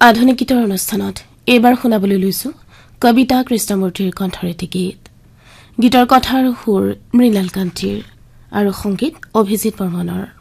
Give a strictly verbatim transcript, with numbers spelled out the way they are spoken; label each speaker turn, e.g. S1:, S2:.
S1: আধুনিক গীতৰ অনুষ্ঠানত এবাৰ শুনাবলৈ লৈছো কবিতা কৃষ্ণমূৰ্তিৰ কণ্ঠৰেটি গীত। গীতৰ কথা আৰু সুৰ মৃণাল কান্তিৰ আৰু সংগীত অভিজিত বৰ্মনৰ।